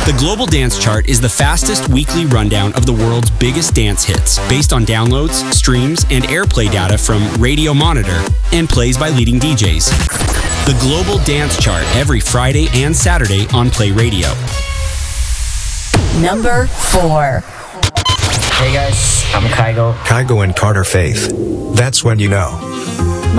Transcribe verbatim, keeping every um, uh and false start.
The Global Dance Chart is the fastest weekly rundown of the world's biggest dance hits, based on downloads, streams, and airplay data from Radio Monitor and plays by leading D Js. The Global Dance Chart every Friday and Saturday on Play Radio. Number four. Hey guys, I'm Kygo. Kygo and Carter Faith. That's when you know.